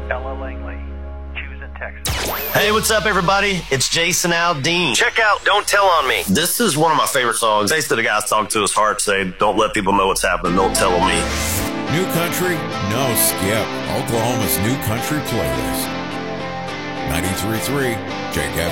Ella Langley, Houston, Texas. Hey, what's up, everybody? It's Jason Aldean. Check out Don't Tell on Me. This is one of my favorite songs. Basically, the guy's talking to his heart, saying, don't let people know what's happening. Don't tell on me. New country? No skip. Oklahoma's new country playlist. 93.3 JKF